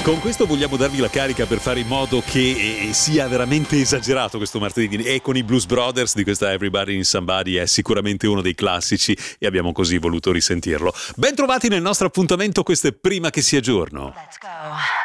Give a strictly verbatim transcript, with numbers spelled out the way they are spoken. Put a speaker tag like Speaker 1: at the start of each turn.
Speaker 1: Con questo vogliamo darvi la carica per fare in modo che eh, sia veramente esagerato questo martedì, e con i Blues Brothers di questa Everybody in Somebody è sicuramente uno dei classici e abbiamo così voluto risentirlo. Ben trovati nel nostro appuntamento, questo è Prima che sia giorno.
Speaker 2: Let's go.